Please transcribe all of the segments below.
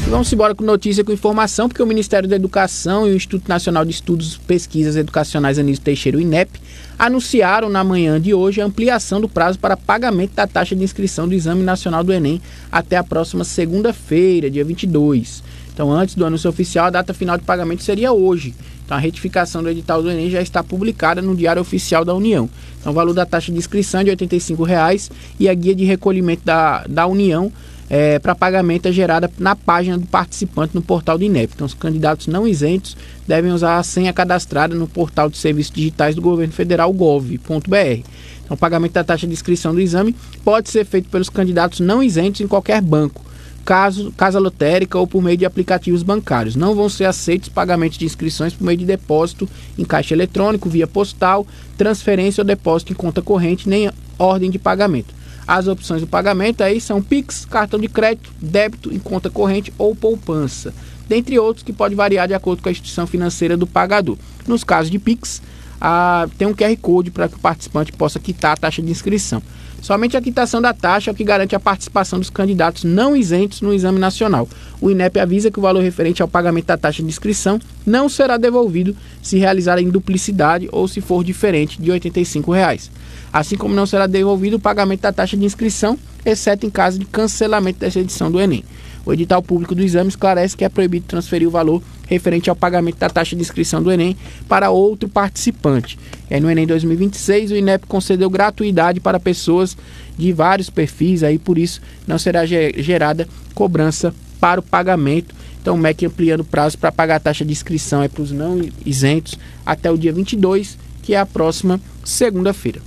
Vamos embora com notícia, com informação, porque o Ministério da Educação e o Instituto Nacional de Estudos e Pesquisas Educacionais Anísio Teixeira, o INEP, anunciaram na manhã de hoje a ampliação do prazo para pagamento da taxa de inscrição do Exame Nacional do Enem até a próxima segunda-feira, dia 22. Então, antes do anúncio oficial, a data final de pagamento seria hoje. Então, a retificação do edital do Enem já está publicada no Diário Oficial da União. Então, o valor da taxa de inscrição é de R$ 85,00 e a guia de recolhimento da União para pagamento é gerada na página do participante no portal do INEP. Então, os candidatos não isentos devem usar a senha cadastrada no portal de serviços digitais do governo federal, gov.br. Então, o pagamento da taxa de inscrição do exame pode ser feito pelos candidatos não isentos em qualquer banco, casa lotérica ou por meio de aplicativos bancários. Não vão ser aceitos pagamentos de inscrições por meio de depósito em caixa eletrônico, via postal, transferência ou depósito em conta corrente, nem ordem de pagamento. As opções do pagamento aí são Pix, cartão de crédito, débito em conta corrente ou poupança, dentre outros que pode variar de acordo com a instituição financeira do pagador. Nos casos de Pix, tem um QR Code para que o participante possa quitar a taxa de inscrição. Somente a quitação da taxa é o que garante a participação dos candidatos não isentos no Exame Nacional. O INEP avisa que o valor referente ao pagamento da taxa de inscrição não será devolvido se realizar em duplicidade ou se for diferente de R$ 85,00. Assim como não será devolvido o pagamento da taxa de inscrição, exceto em caso de cancelamento dessa edição do Enem. O edital público do exame esclarece que é proibido transferir o valor referente ao pagamento da taxa de inscrição do Enem para outro participante. No Enem 2026, o INEP concedeu gratuidade para pessoas de vários perfis, aí por isso não será gerada cobrança para o pagamento. Então o MEC ampliando o prazo para pagar a taxa de inscrição para os não isentos até o dia 22, que é a próxima segunda-feira.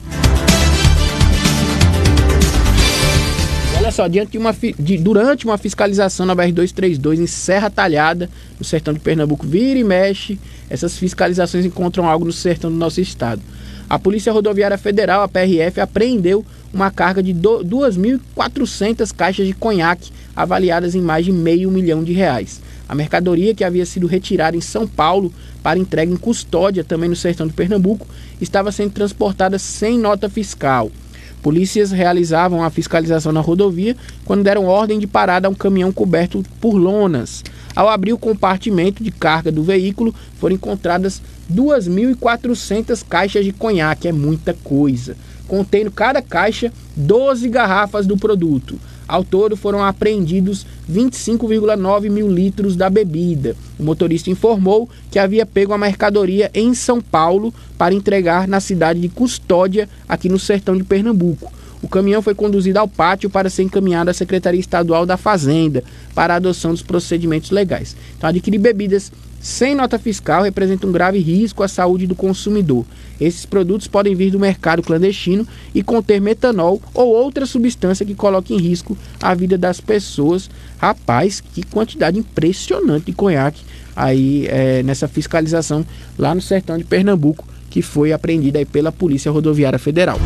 Olha só, durante uma fiscalização na BR-232 em Serra Talhada, no sertão de Pernambuco, vira e mexe, essas fiscalizações encontram algo no sertão do nosso estado. A Polícia Rodoviária Federal, a PRF, apreendeu uma carga de 2.400 caixas de conhaque, avaliadas em mais de R$500 milhão. A mercadoria, que havia sido retirada em São Paulo para entrega em Custódia, também no sertão de Pernambuco, estava sendo transportada sem nota fiscal. Polícias realizavam a fiscalização na rodovia quando deram ordem de parada a um caminhão coberto por lonas. Ao abrir o compartimento de carga do veículo, foram encontradas 2.400 caixas de conhaque, é muita coisa, contendo cada caixa 12 garrafas do produto. Ao todo foram apreendidos 25,9 mil litros da bebida. O motorista informou que havia pego a mercadoria em São Paulo para entregar na cidade de Custódia, aqui no sertão de Pernambuco. O caminhão foi conduzido ao pátio para ser encaminhado à Secretaria Estadual da Fazenda para a adoção dos procedimentos legais. Então, adquirir bebidas sem nota fiscal representa um grave risco à saúde do consumidor. Esses produtos podem vir do mercado clandestino e conter metanol ou outra substância que coloque em risco a vida das pessoas. Rapaz, que quantidade impressionante de conhaque aí nessa fiscalização lá no sertão de Pernambuco, que foi apreendida aí pela Polícia Rodoviária Federal.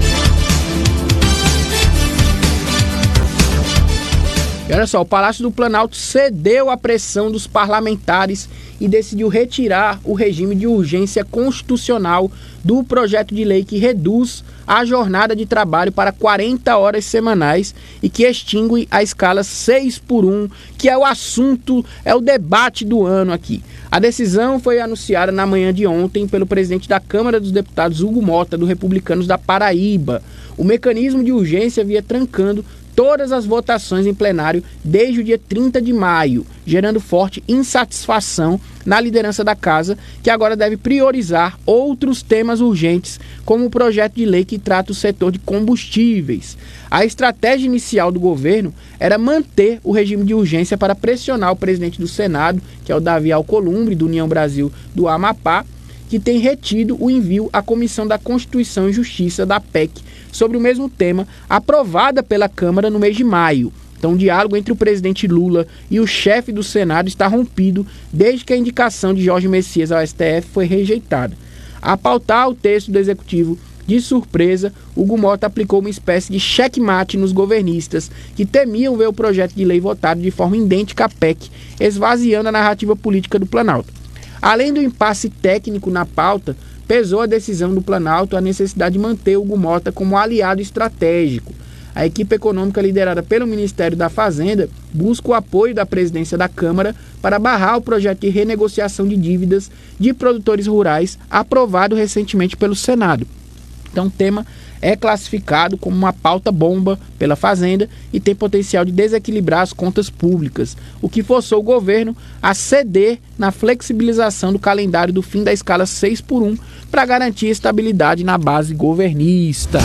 E olha só, o Palácio do Planalto cedeu à pressão dos parlamentares e decidiu retirar o regime de urgência constitucional do projeto de lei que reduz a jornada de trabalho para 40 horas semanais e que extingue a escala 6x1, que é o assunto, é o debate do ano aqui. A decisão foi anunciada na manhã de ontem pelo presidente da Câmara dos Deputados, Hugo Mota, do Republicanos da Paraíba. O mecanismo de urgência via trancando todas as votações em plenário desde o dia 30 de maio, gerando forte insatisfação na liderança da casa, que agora deve priorizar outros temas urgentes, como o projeto de lei que trata o setor de combustíveis. A estratégia inicial do governo era manter o regime de urgência para pressionar o presidente do Senado, que é o Davi Alcolumbre, do União Brasil do Amapá, que tem retido o envio à Comissão da Constituição e Justiça, da PEC, sobre o mesmo tema, aprovada pela Câmara no mês de maio. Então, o diálogo entre o presidente Lula e o chefe do Senado está rompido desde que a indicação de Jorge Messias ao STF foi rejeitada. A pautar o texto do Executivo, de surpresa, Hugo Mota aplicou uma espécie de checkmate nos governistas que temiam ver o projeto de lei votado de forma idêntica à PEC, esvaziando a narrativa política do Planalto. Além do impasse técnico na pauta, pesou a decisão do Planalto a necessidade de manter Hugo Mota como aliado estratégico. a equipe econômica liderada pelo Ministério da Fazenda busca o apoio da presidência da Câmara para barrar o projeto de renegociação de dívidas de produtores rurais aprovado recentemente pelo Senado. Então o tema é classificado como uma pauta bomba pela Fazenda e tem potencial de desequilibrar as contas públicas, o que forçou o governo a ceder na flexibilização do calendário do fim da escala 6x1 para garantir estabilidade na base governista.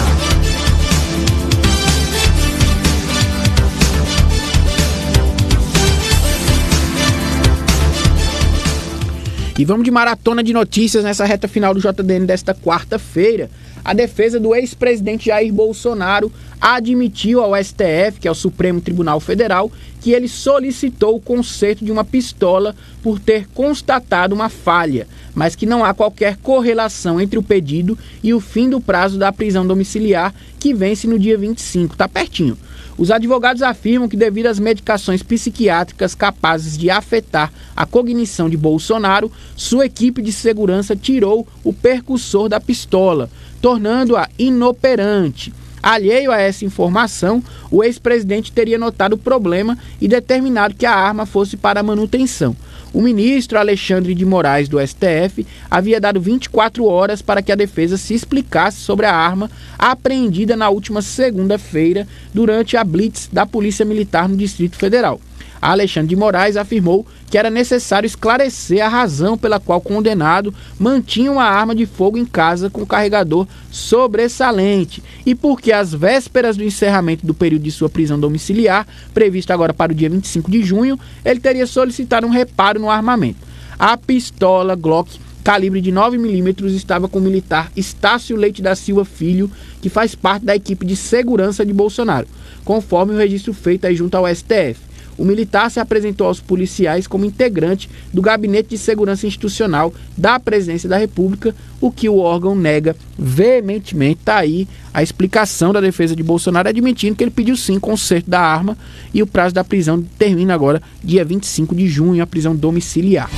E vamos de maratona de notícias nessa reta final do JDN desta quarta-feira. A defesa do ex-presidente Jair Bolsonaro admitiu ao STF, que é o Supremo Tribunal Federal, que ele solicitou o conserto de uma pistola por ter constatado uma falha, mas que não há qualquer correlação entre o pedido e o fim do prazo da prisão domiciliar, que vence no dia 25, tá pertinho. Os advogados afirmam que, devido às medicações psiquiátricas capazes de afetar a cognição de Bolsonaro, sua equipe de segurança tirou o percussor da pistola, tornando-a inoperante. Alheio a essa informação, o ex-presidente teria notado o problema e determinado que a arma fosse para manutenção. O ministro Alexandre de Moraes, do STF, havia dado 24 horas para que a defesa se explicasse sobre a arma apreendida na última segunda-feira durante a blitz da Polícia Militar no Distrito Federal. Alexandre de Moraes afirmou que era necessário esclarecer a razão pela qual o condenado mantinha uma arma de fogo em casa com carregador sobressalente e porque, às vésperas do encerramento do período de sua prisão domiciliar, previsto agora para o dia 25 de junho, ele teria solicitado um reparo no armamento. A pistola Glock calibre de 9mm estava com o militar Estácio Leite da Silva Filho, que faz parte da equipe de segurança de Bolsonaro, conforme o registro feito aí junto ao STF. O militar se apresentou aos policiais como integrante do Gabinete de Segurança Institucional da Presidência da República, o que o órgão nega veementemente. Está aí a explicação da defesa de Bolsonaro, admitindo que ele pediu sim conserto da arma e o prazo da prisão termina agora, dia 25 de junho, a prisão domiciliar.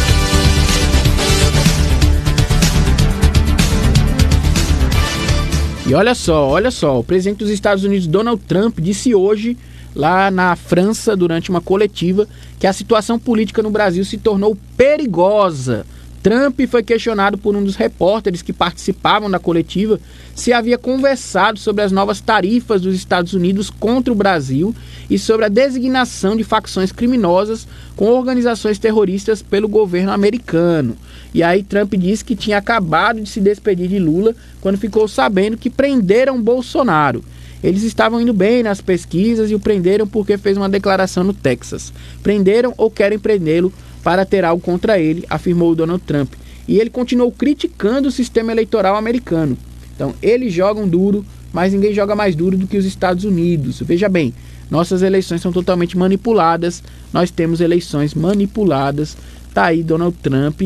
E olha só, o presidente dos Estados Unidos, Donald Trump, disse hoje, lá na França, durante uma coletiva, que a situação política no Brasil se tornou perigosa. Trump foi questionado por um dos repórteres que participavam da coletiva se havia conversado sobre as novas tarifas dos Estados Unidos contra o Brasil e sobre a designação de facções criminosas com organizações terroristas pelo governo americano. E aí Trump disse que tinha acabado de se despedir de Lula quando ficou sabendo que prenderam Bolsonaro. Eles estavam indo bem nas pesquisas e o prenderam porque fez uma declaração no Texas. Prenderam ou querem prendê-lo para ter algo contra ele, afirmou o Donald Trump. E ele continuou criticando o sistema eleitoral americano. Então, eles jogam duro, mas ninguém joga mais duro do que os Estados Unidos. Veja bem, nossas eleições são totalmente manipuladas, nós temos eleições manipuladas. Tá aí Donald Trump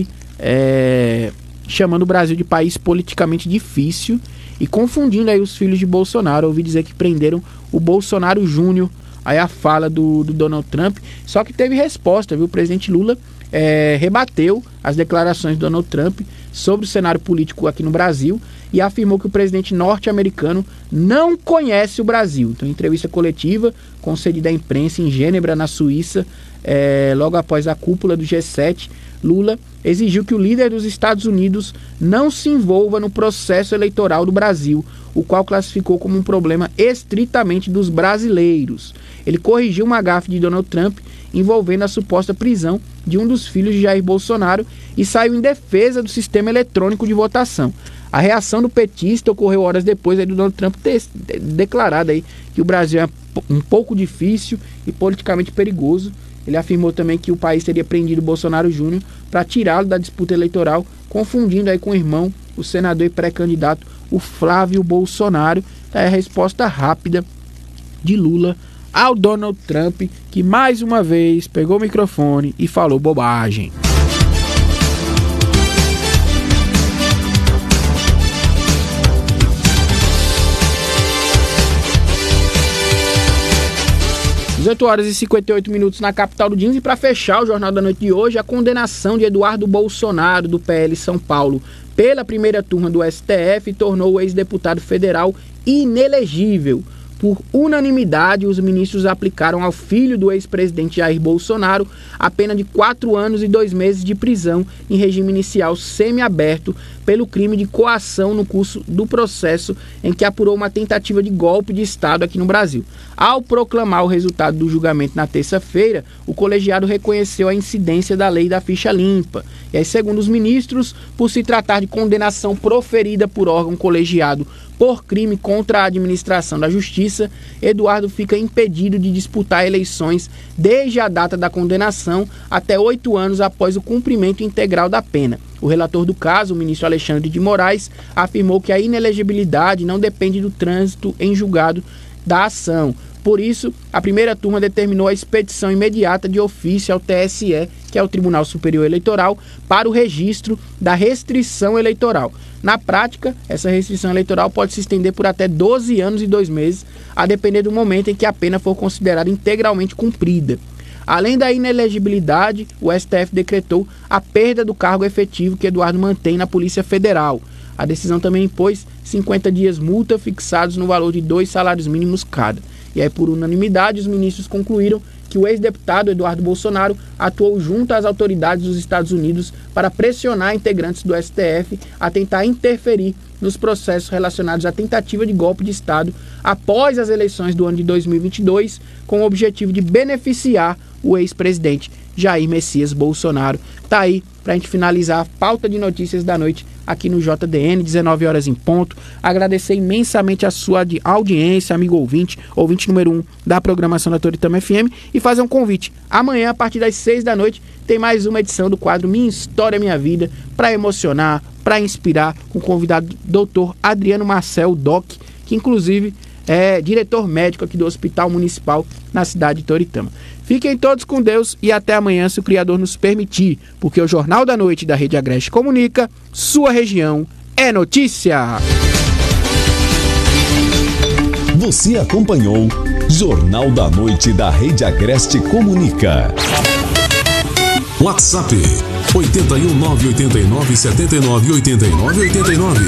chamando o Brasil de país politicamente difícil e confundindo aí os filhos de Bolsonaro. Ouvi dizer que prenderam o Bolsonaro Júnior, aí a fala do Donald Trump, só que teve resposta, viu? O presidente Lula rebateu as declarações do Donald Trump sobre o cenário político aqui no Brasil e afirmou que o presidente norte-americano não conhece o Brasil. Então, em entrevista coletiva concedida à imprensa em Gênebra, na Suíça, logo após a cúpula do G7, Lula exigiu que o líder dos Estados Unidos não se envolva no processo eleitoral do Brasil, o qual classificou como um problema estritamente dos brasileiros. Ele corrigiu uma gafe de Donald Trump envolvendo a suposta prisão de um dos filhos de Jair Bolsonaro e saiu em defesa do sistema eletrônico de votação. A reação do petista ocorreu horas depois do Donald Trump ter declarado aí que o Brasil é um pouco difícil e politicamente perigoso. Ele afirmou também que o país teria prendido Bolsonaro Júnior para tirá-lo da disputa eleitoral, confundindo aí com o irmão, o senador e pré-candidato, o Flávio Bolsonaro. É a resposta rápida de Lula ao Donald Trump, que mais uma vez pegou o microfone e falou bobagem. Às 18h58 na capital do Dinos. E para fechar o Jornal da Noite de hoje, a condenação de Eduardo Bolsonaro, do PL São Paulo, pela primeira turma do STF, tornou o ex-deputado federal inelegível. Por unanimidade, os ministros aplicaram ao filho do ex-presidente Jair Bolsonaro a pena de 4 anos e 2 meses de prisão em regime inicial semiaberto pelo crime de coação no curso do processo em que apurou uma tentativa de golpe de Estado aqui no Brasil. Ao proclamar o resultado do julgamento na terça-feira, o colegiado reconheceu a incidência da lei da ficha limpa. E aí, segundo os ministros, por se tratar de condenação proferida por órgão colegiado por crime contra a administração da Justiça, Eduardo fica impedido de disputar eleições desde a data da condenação até 8 anos após o cumprimento integral da pena. O relator do caso, o ministro Alexandre de Moraes, afirmou que a inelegibilidade não depende do trânsito em julgado da ação. Por isso, a primeira turma determinou a expedição imediata de ofício ao TSE, que é o Tribunal Superior Eleitoral, para o registro da restrição eleitoral. Na prática, essa restrição eleitoral pode se estender por até 12 anos e 2 meses, a depender do momento em que a pena for considerada integralmente cumprida. Além da inelegibilidade, o STF decretou a perda do cargo efetivo que Eduardo mantém na Polícia Federal. A decisão também impôs 50 dias multa fixados no valor de 2 salários mínimos cada. E aí, por unanimidade, os ministros concluíram que o ex-deputado Eduardo Bolsonaro atuou junto às autoridades dos Estados Unidos para pressionar integrantes do STF a tentar interferir nos processos relacionados à tentativa de golpe de Estado após as eleições do ano de 2022, com o objetivo de beneficiar o ex-presidente Jair Messias Bolsonaro. Tá aí pra gente finalizar a pauta de notícias da noite aqui no JDN, 19 horas em ponto. Agradecer imensamente a sua audiência, amigo ouvinte número 1 da programação da Toritama FM, e fazer um convite. Amanhã, a partir das 6 da noite, tem mais uma edição do quadro Minha História, Minha Vida, para emocionar, para inspirar, com o convidado Dr. Adriano Marcel Doc, que inclusive é diretor médico aqui do Hospital Municipal na cidade de Toritama. Fiquem todos com Deus e até amanhã, se o Criador nos permitir, porque o Jornal da Noite da Rede Agreste Comunica, sua região é notícia. Você acompanhou Jornal da Noite da Rede Agreste Comunica. WhatsApp 81989798989.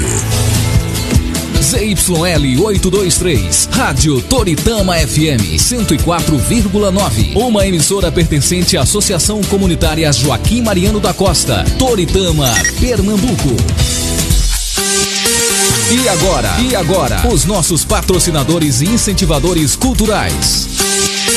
ZYL 823, Rádio Toritama FM 104,9. Uma emissora pertencente à Associação Comunitária Joaquim Mariano da Costa, Toritama, Pernambuco. E agora, os nossos patrocinadores e incentivadores culturais.